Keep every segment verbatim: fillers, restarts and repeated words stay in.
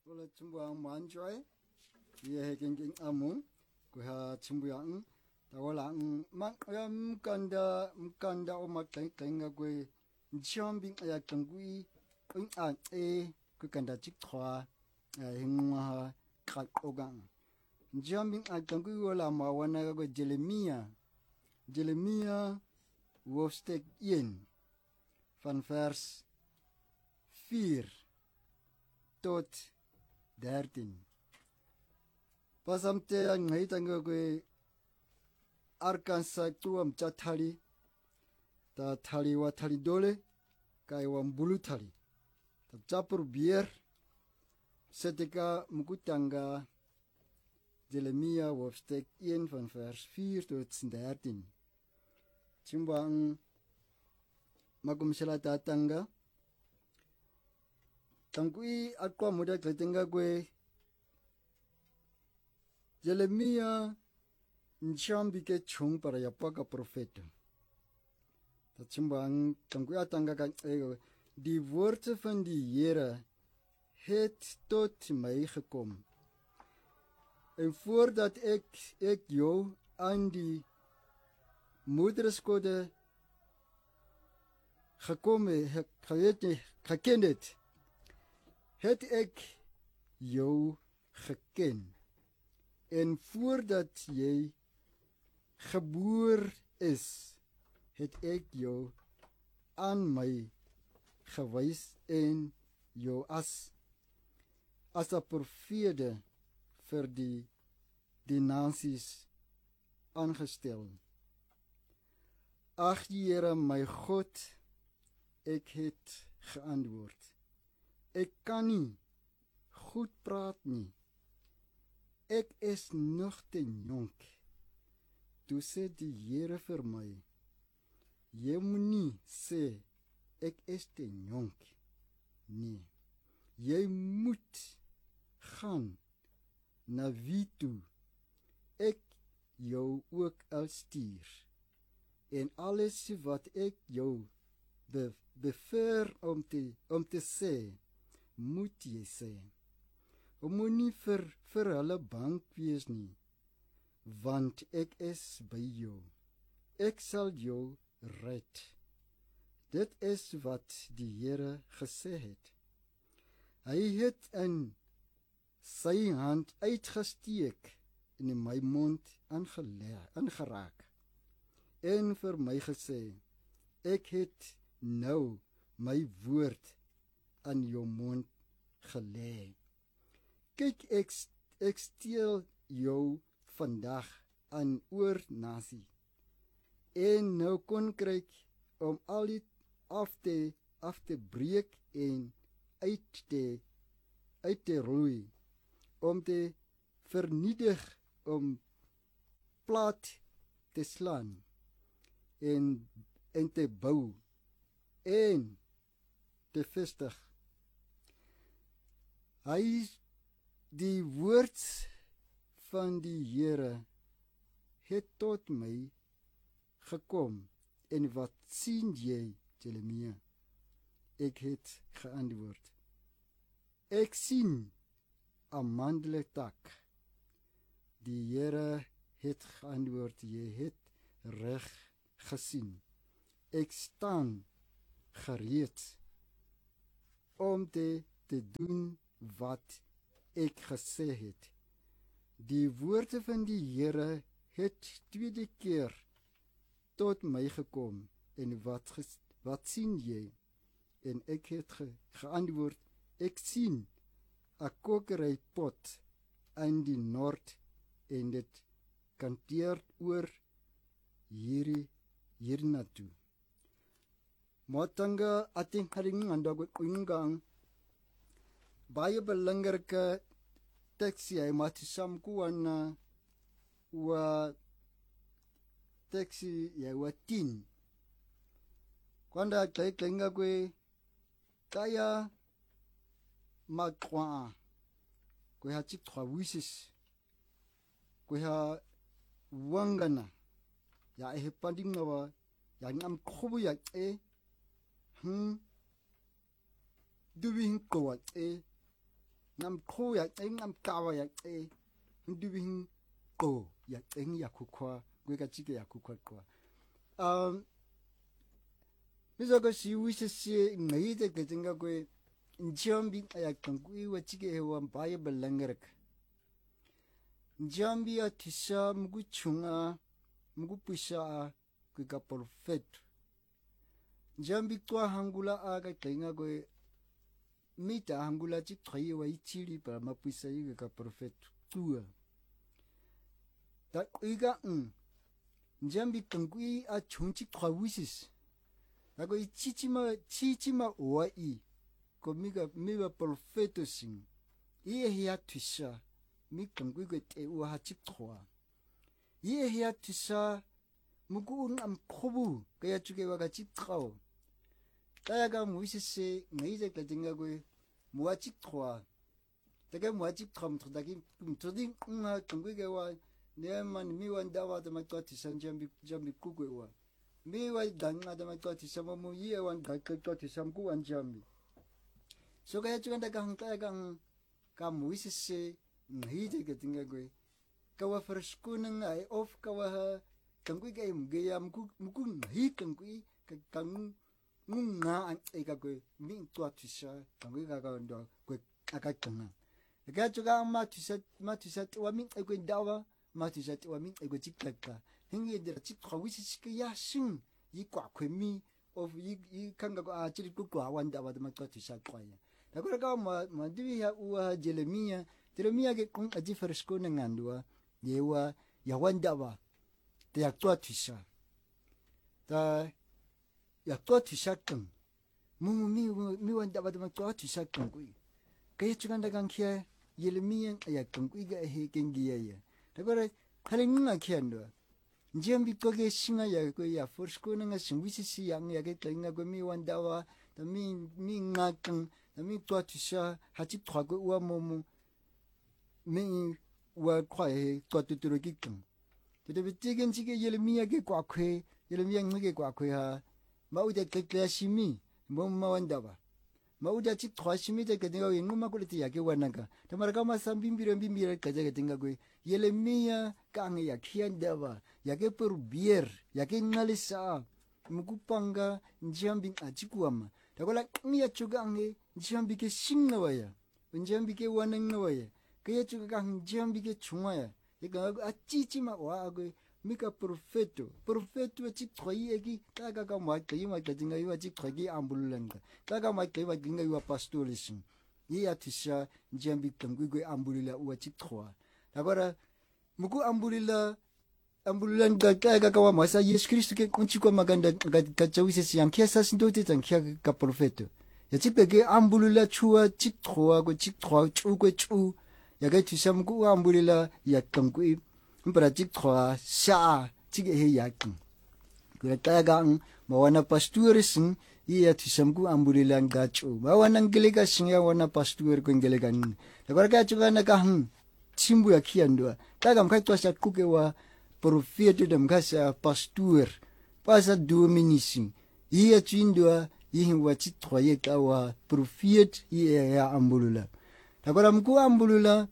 Wala chumbuang manjoy, ye heking amung, kuha chumbuang, tawalang makam kanda mkanda o maktenga kwe, jumping ayak tangui, un an e, kukanda chikwa, hingwa kak ogang. Jumping ayak tangui wala mawana kwe Jeremia, Jeremia hoofdstuk één, van vers vier tot dertien. Pasamte ang ngaitanga kwe Arkansas tuam chatali, ta tali wa tali dole, kai wa mbulu tali. Ta chapur bier, setika mukutanga Jeremia hoofdstuk één van vers vier tot dertien. Chimbang makumshala tatanga. Tangkui akwa muda kletenga kwe Jeremia nchambi ke chung para yapaka profeta. Tachimbang tangkui atanga kan ego. Die woorde van die Here het tot mij gekom. En voordat ik, ik jou aan die moederskode gekomen, gekend het, het ik jou geken. En voordat jy geboor is, het ek jou aan my gewys en jou as as 'n profete vir die die nasies aangestel. Ag Here my God, ek het geantwoord. Ek kan nie goed praat nie. Ek is nog te jonk. Toe sê die Here vir my, jy moet nie sê, ek is te jonk nie. Jy moet gaan na wie toe ek jou ook al stuur. En alles wat ek jou be, beveer om te, om te sê, moet jy sê. Om moet nie vir, vir hulle bang wees nie, want ek is by jou. Ek sal jou red. Dit is wat die Here gesê het. Hy het in sy hand uitgesteek en in my mond aangeraak en vir my gesê, ek het nou my woord aan jou mond gelê. Kyk, ek, ek steel jou vandag aan oor nasie en nou koninkryk om al dit af te, af te breek en uit te, uit te roei, om te vernietig, om plat te slaan en, en te bou en te vestig. Hy, die woord van die Here het tot my gekom. En wat sien jy, Jeremia? Ek het geantwoord. Ek sien 'n mandeletak. Die Here het geantwoord, jy het reg gesien. Ek staan gereed om te, te doen wat ek gesê het. Die woorde van die Here het tweede keer tot my gekom. En wat, ges, wat sien jy? En ek het ge, geantwoord, ek sien 'n kokerypot in die noord en dit kanteer oor hierdie hiernatoe. Matanga ating haring andagot ungang baie belangrike teksie hy matisam kuana wa teksie ya wa tin. Kwanda klei klenga kwe kaya makwa kwe ha chik twa wishes kwe ha wangana ya e panding nawa ya ngam khobu ya e hm duwing ko wa e ngam kho ya ngam kawa ya e ndubing ko ya eng ya kukwa gwe ka chike ya kukwa kwa um mizogo si wise si ngai de ke tinga gwe njambi ya kangui wa chike hewa mbaye belangrek njambi ya tisha mgu chunga mgu pisha gwe ka profet njambi kwa hangula aga tinga gwe mita hangula chik thaye wa ichiri pa mapisa yi ka profet tua ta iga un njambi kangui a chungchi thawisis ta ko ichichima chichima wa i ko miga miga profeto sing ie hia tisha mi kangui ko te wa ha chik thwa ie hia tisha mugu ngam khobu ka ya chuke wa ka chik thao ta ga muisise ngai je ka dinga go muwa chik thwa ta ga muwa chik thom thda ki mtoding nga kangui ga wa ne man mi wan da wa da ma to tisan jambi jambi ku go wa mi wa danga da ma to tisan mo ye wan ga ka to tisan ku wan jambi so ga ya chuka da ga ka ga ka muisise ngai je ka dinga go ka wa freskun ngai of ka wa kangui ga im ga ya mku mku ngai kangui ka kang ngunga an ega go mi to tisha kangui ga ga ndo go aka kanga ga chuka ma tisha ma tisha wa mi ego dawa ma tisha wa mi ego chikka hingi de chik khawisi sike ya shin yi kwa kwemi of yi yi kanga go a chiri ku kwa wanda wa ma to tisha kwa ya da go ga ma ma diwi ya uwa Jeremia Jeremia ge kung aji fresko na ngandwa yewa ya wanda wa te ya to tisha ta ya to tisha kang mu mi mi wanda wa ma to tisha kang ku kaya chukan da kang kia Jeremia ya kang ku ga he kengi ya da go halinga kiando njambi koge singa ya ko ya fresko na nga singwisi si yang ya ge tenga go mi wanda wa ta mi mi ngakang ta mi to tisha ha chi thwa go wa momu mi wa kwa he to tuturo ki kang de de tigen chige Jeremia ge kwa kwe Jeremia ngge kwa kwe ha ma u de ke klashimi mo ma wanda ba ma u da chi thwa shimi de ke denga yin ma ko ti ya ke wananga ta mar ka ma sambimbiro bimbiro ka je ke denga go Jeremia kang ya kianda ba ya ke probier ya ke ngalisa mukupanga njambi achikuama ta ko la mi ya chuga nge njambi ke singna wa ya njambi ke wananga wa ya ke chuga kang njambi ke chunga ya ika achichima wa go mika profeto profeto chi thoi egi ta ga ga ma ke ma ke dinga yu chi thoi ambulanga ta ga ma ke wa dinga yu pastolism ye atisha njambi kangui go ambulila u chi thwa agora muku ambulila ambulanga ka ga ka ma sa Yesu Kristo ke kunchi ko maganda ka chawise siam kiasa sindo te tan kia ka profeto ya chi pe ke ambulila chua chi thwa go chi thwa chu go chu ya ga tisha muku ambulila ya kangui mpara chik thwa sha chige he yakin kura tagang mawana pasturising iya tisamku amburilang gacho mawana ngelega singya wana pastur ko ngelegan takar ka chuga na kahang chimbu ya kiandwa tagam kai twasa kukewa profete dem kasa pastur pasa dominisi iya chindwa yihin wa chik thwa ye kawa profete iya ya ambulula takara mku ambulula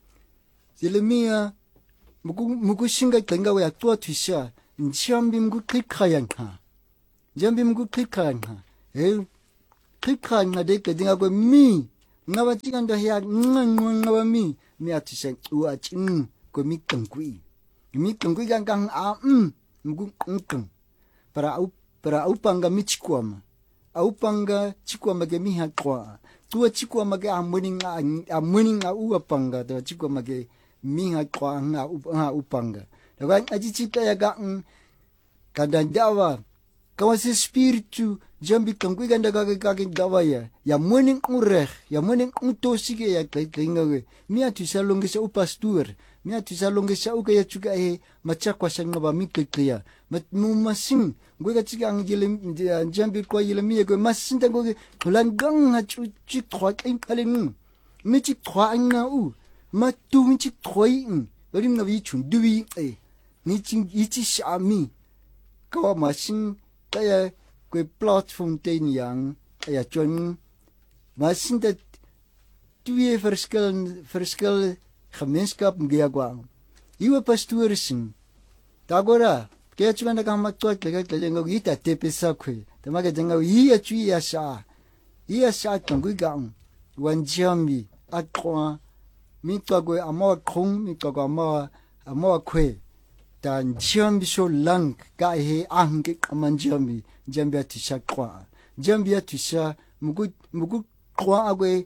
Jeremia muku muku singa tenga wa to tisha njambi muku klikhayanha njambi muku klikhayanha e klikhayanha de ke dinga go mi ngawa tinganda ya ngwa ngawa mi mi atisha wa chin ko mi kangui mi kangui gang gang a um muku ngkang para au para au panga mi chikwama au panga chikwama ge mi ha kwa tu chikwama ge amuninga amuninga u panga to chikwama ge minga kwa nga upanga upanga daga aji chita ya ga kadandawa kawasi spiritu jambi kangui ganda ga ga dawa ya ya morning ureg ya morning utosige ya kinga we mia tisalonge sa upastur mia tisalonge sa uka ya chuga he machakwa sanga ba mikekya mumasing gwe ga chiga ngile jambi kwa yile mia go masinda go langang ha chu chi thwa kin kaleng mi chi thwa nga u ma tu chi thoi rim na wi chun duwi e ni chi ichi shami ka ma sin ta ya kwe platform ten yang ya chon ma sin de twee verskillende verskillende gemeenskap ngia kwa. Iwa pastoor sing. Dagora, kaya chukanda kang matwat lega kalenga ita tepe sakwe. Tamaka denga iya chui ya sha. Iya sha tangui gang. Wan jambi atwa mitwa go amawa kong mitwa go amawa amawa kwe. Dan jambi so lang ka he angke kaman jambi jambi atisha kwa. Jambi atisha mugu mugu kwa agwe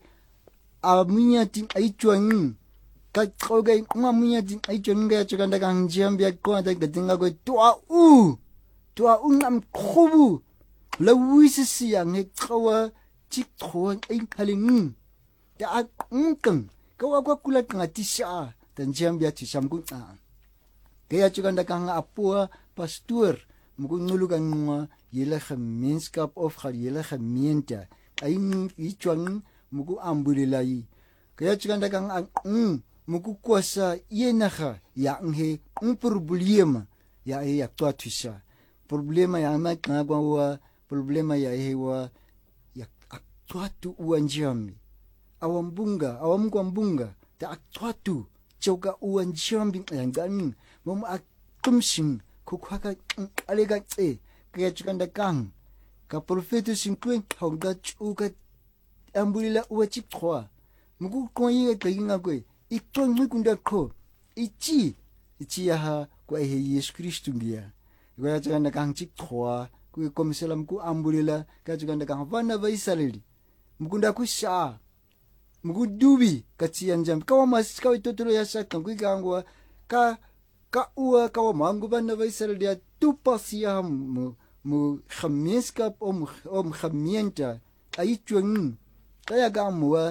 amunya ting aichwang ka koge ngamunya ting aichwang ga chukanda kang jambi atwa da gatinga go tua u tua u ngam khobu la wisi siang he kawa chik thon ai khaling da ngkang kawa kwa kula ngatisha dan jambi atisha mugu a kaya chukanda kang apua pastoor mugu nulugan nga yele gemeenskap of ga yele gemeente ai ichwang mugu ambulilai kaya chukanda kang ang mugu kwasa yenaga ya nghe un problema ya e ya twatisa problema ya ma ngwa wa problema ya he wa ya twatu uanjami awambunga awamkwambunga ta twatu choka uanjami ngani mom akumshin kukhaka alega tse kaya chukanda kang ka profeto sinkwen hongda chuka ambulila uachi trois mugu konyi kaginga kwe ikton ngikunda ko ichi ichi ya kwa he Yesu Kristo ngia kaya chukanda kang chik trois kwe komisela ku ambulila kaya chukanda kang vana va Israeli mukunda kusha mugu dubi kachian jam kawa mas kawa totoro ya shaka kwe kangwa ka ka ua kawa mangu vana va Israeli ya tupasia mu mu gemeenskap om om gemeente aichwang kaya gamwa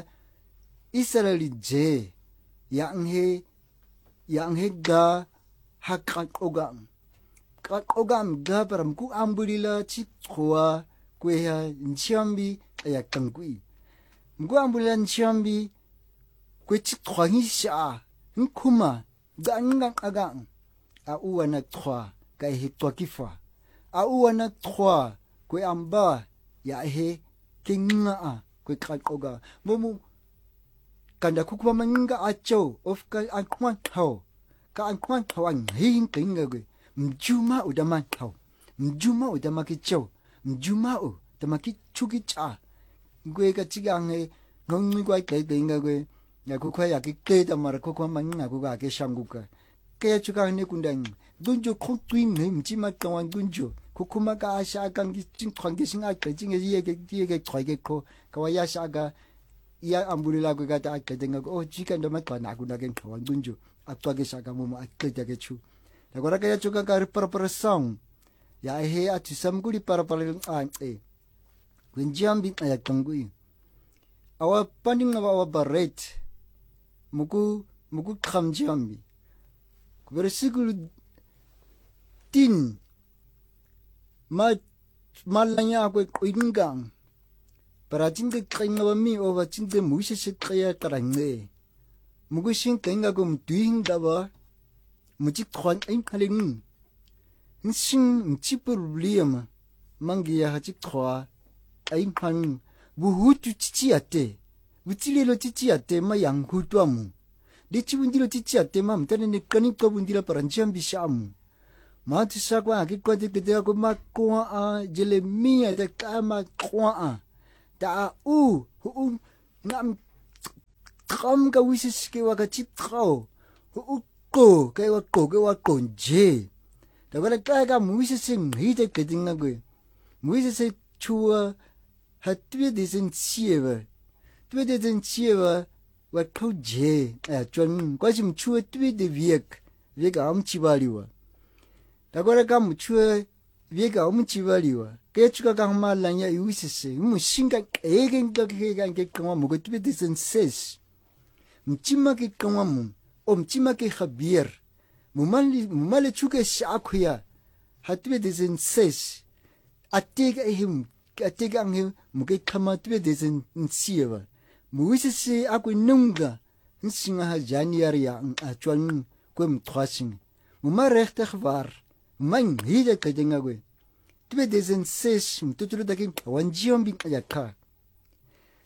Israeli je yang he yang he ga hakat ogam kat ogam ga param ku ambulila chik khoa kwe ya nchambi aya kangui mgu ambulila nchambi kwe chik khwangi sha nkuma gangang agang a uwa na trois ka he twakifa a uwa na trois kwe amba ya he kinga a kwe kakoga momu kanda kukuba manga acho of ka ankwan thau ka ankwan thau ang hin kinga kwe mjuma udama thau mjuma udama ki cho mjuma u dama ki chuki cha kwe ka chigang he ngongi kwa kai kinga kwe ya kukwa ya ki ke damara kukwa manga kuka ke shanguka kaya chuka ne kundang dunjo khotwin ne mjima kawan dunjo kukuma ka asha kangi ching khwangi singa ka ching ye ke ye ke khwage ko kawaya shaga ya ambulila ko gata akadenga oh chika ndo matwa na kuna ke kawan dunjo atwa ke shaga mo akita ke chu da gora kaya chuka ka preparação ya he atisam guri para para an e kunjambi ya tangui awa panding awa baret muku muku khamjambi versículo tin ma malanya ko ingang para tinga kainga mi over tinga mushi shikaya tarange mugusin kainga gum duinga ba muji khwan ain khaling nsing nchi problema mangia hachi khwa ain khan buhutu chichiate butilelo chichiate mayang hutwamu dichi bundilo chichi atema mtane ne kanika bundila paranjambi shamu mati sakwa akikwa de de ko makwa a Jeremia de kama kwa a ta u hu ngam kam ka wisis ke wa ka chitrao hu ko ke wa ko ke wa konje da wala ka ka wisis ngi de kedinga go wisis chua hatwe de sen chieva twe de sen chieva wa koje a chon kwasim chue twi de viek viek am chibaliwa da gora kam chue viek am chibaliwa ke chuka ka ma lanya yuisese mu singa egen ka ke ga ke kama mo twi de sen ses mchima ke kama mu om chima ke khabier mu mali mu mali chuke shakhuya hatwe de sen ses atega him atega ngim mu ke kama twi de sen nsieva muisisi aku nunga nsinga ha january ya achwan kwem twasing muma rechte gewaar man hide kedinga gwe twee duizend zes mtutulu dakin wanjiom bin ayaka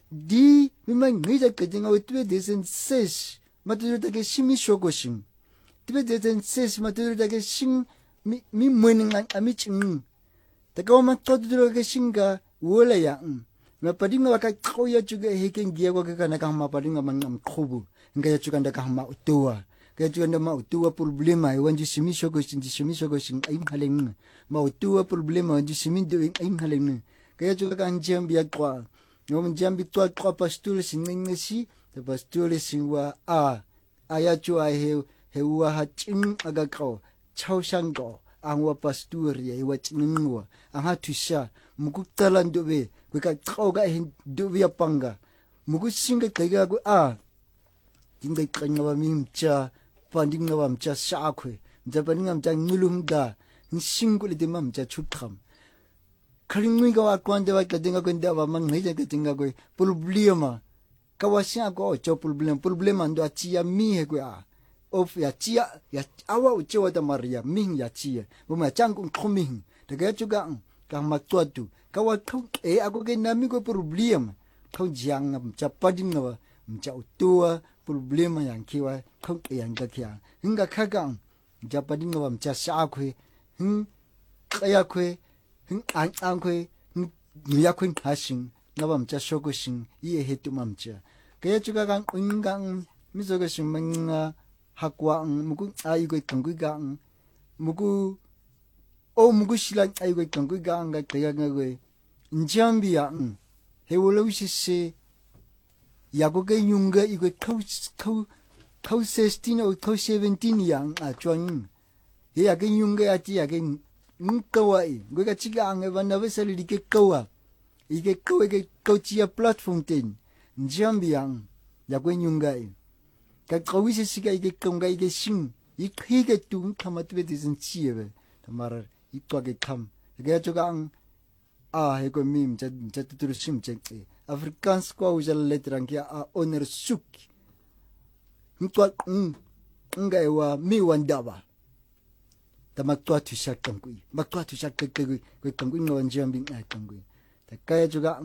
di mima ngija ketinga we tweeduizend en ses matulu take shimi shokoshin tweeduizend en ses matulu take shin mi mi mweninga amiching taka ma todulu ke shinga wola ya ma padinga waka khoya chuga heken gia kwa kana ka ma padinga mangam khobu ngaya chuga ndaka ma utua kaya chuga ndama utua problema i wanji shimi shokoshin shimi shokoshin ai haleng ma utua problema wanji shimi do ai haleng kaya chuga kan jambia kwa ngom jambi twa twa pastul sinngesi the pastul singwa a aya chu ai he he wa ha ching aga ko chau shang go angwa pastur ye wa chingwa anga tusha muku talando be ko ka ko ga hin do ya panga muku singa kaiga go a tinga kanya wa mimcha panding wa mcha sha khwe japaning amcha ngulumda singul de mamcha chukham karingwiga wa kwande wa kadinga kwenda wa mangheja kadinga ko problema kawasha ko cho problem problema ndo achia mi he kwa of ya chia ya awa uche wa maria ming ya chia buma changu khoming daga chuga ka matwatu kawa thau e ako ke nami ko problem thau jiang ngam chapading wa mcha utua problema yang kiwa thau yang ka kya hinga khaga japading wa mcha sha khwe hin kaya khwe ang ang kwe nuya kwen hashing ngabam cha shokoshin iye hetu mamcha kaya chuga gang ungang misogoshin manga hakwa mugu aigo tangui gang mugu o mugu shila aigo tangui gang ga kaya ngwe njambia hewolo wisese yagoge yunga igo kau kau kau sixteen o kau seventeen yang a chwan he yage yunga ati yage nkawai goga chiga ange bana vesali dike kawa ike kawe ke coachia platform ten njambiang ya kwenyungai ka kawisi siga ike konga ike sing ike tu kamatwe dizin chiebe tamara itwa ke kam ga joga ang a he ko mim chat chat tur sim cheke afrikaans kwa uzal letrang ya a honor suk ntwa ngai wa mi wandaba tamaktua tu shak tangui maktua tu shak tangui ko tangui no njambi ai tangui ta kaya juga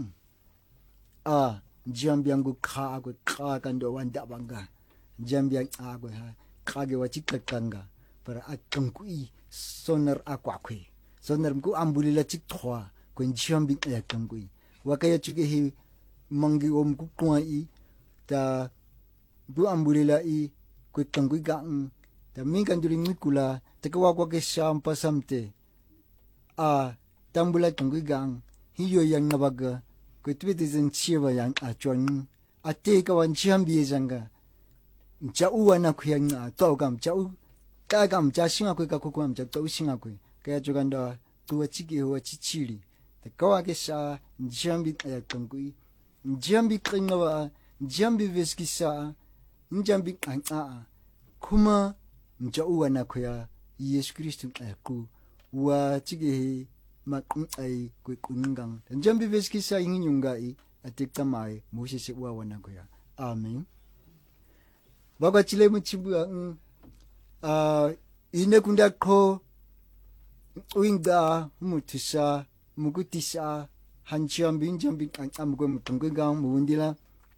a njambi angu kha ko kha kando wanda banga njambi a ko ha khage wa chikakanga para atangui sonar akwa kwe sonar mku ambulila chikthwa ko njambi ai tangui wa kaya chuge hi mangi om ku kwai ta bu ambulila i ko tangui gang ta mingan duri mikula tekawa kwa ke shampa samte a tambula tungui gang hiyo yang nabaga ko twiti zen chiwa yang a chon a te ka wan chambi janga cha uwa na khuyang na to gam cha u ka gam cha singa ko ka ko am cha to singa ko ka joganda tuwa chiki ho chichiri tekawa ke sha chambi ya tungui chambi kringa chambi veskisa chambi an a kuma mcha uwa na khoya Yesu Kristo aku wa chige makun ai ko kungang njambi veski sa ingin yungai atikta mai Moses wa wana ko ya amen baba chile mu chibu a ine kunda ko uinga mutisa mugutisa hanjambi njambi amgo mutungang mundila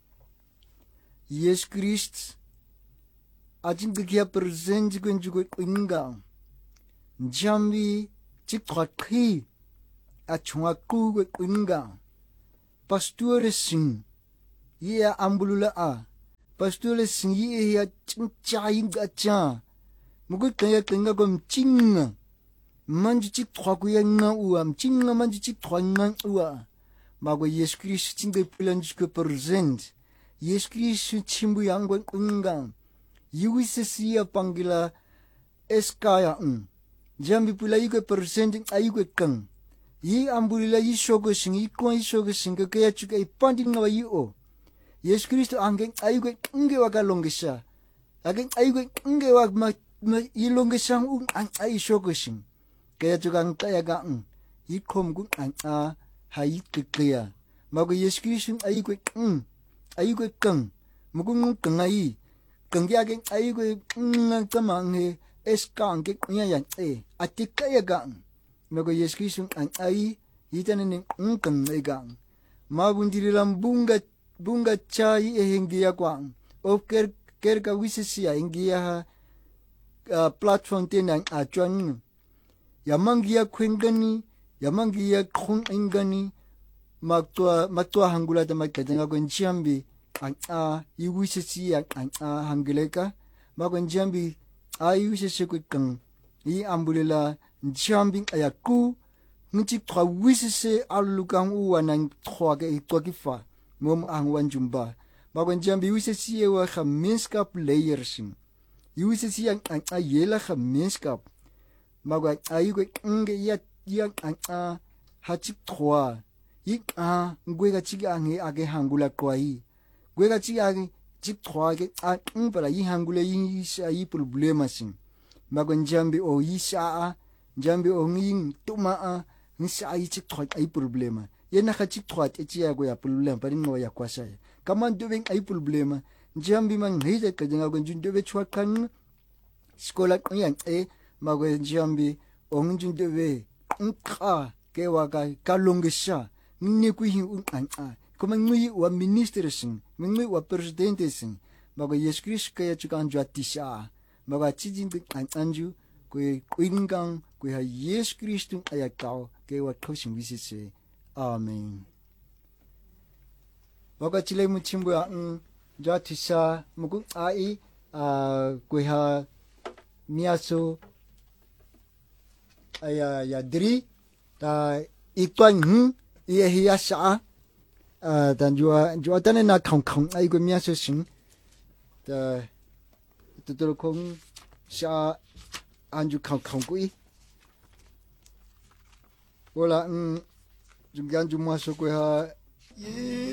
Yesu Kristo ajin kia present kun jugo kungang njambi chikthakhi achunga ku kungang pastor sing ya ambulula a pastor sing ya chinchaing gacha mugo kaya tenga gom chinga manji chikthakhu ya nga uam chinga manji chikthanga ua mago Yesu Kristo chinga pulanji ko present Yesu Kristo chimbu yang kungang yuwisisia pangila eskaya un jambi pula iko persenting ayiko kang yi ambulila yi shogo sing yi kwa yi shogo sing ka ya chuka ipanding na yi o Yesu Kristo angeng ayiko nge waka longesha ageng ayiko nge wak ma yi longesha un ang ay shogo sing kaya chuka ang kaya ga un yi kom gun ang a hayi kaya mago Yesu Kristo ayiko ng ayiko kang mugung kang ayi kangyageng aigo ngang tamanghe eskang ke nyayan e atikaya gang mago Yesu ang ai itanen ngkang egang mabundiri lambunga bunga chai e hingia kwang of ker ker ka wisisia hingia ha uh, platform tenang achuan yamangia kwengani yamangia khung ingani magtua magtua hangula ta magtajenga ko nchiambi ang a iwisisia ang a hangileka mago nchiambi a iwisisia ko kang i ambulela nchiambi ayaku nchi twa wisise alukang uwanang twa ke twakifa mom ang wanjumba mago nchiambi wisisia wa gemeenskap leiersin iwisisia ang a yela gemeenskap mago ayu ko nge ya ya ang a hachip twa ik a ngwega chiga nge age hangula kwai gwega chiga age chip twa ke a ngpala yi hangula yi sha yi problema sin mago njambi o yi sha a njambi o nging tuma a nsa yi chip twa ai problema yena kha chip twa te chia go ya problema pari ngo ya kwasha kama ndobeng ai problema njambi mang heide ka jenga go njun dobe chwa kan skola yang e mago njambi o njun dobe nka ke waga kalongesha ni ku hi un an a kuma ngui wa minister sin ngui wa president sin mago Yesu Christ ka ya chukan jatisha mago chijin bi an anju ku kuingang ku ha Yesu Christ ayakao ke wa thosin wisise amen mago chile mu chimbu ya un jatisha mugu ai a ku ha miaso aya ya dri ta ikwan hu ye hiya sha a dan jua jua tan na khong khong ai go mia so sing ta tu tu kong sha anju khong khong kui wala um ju gan ju ma so ko ha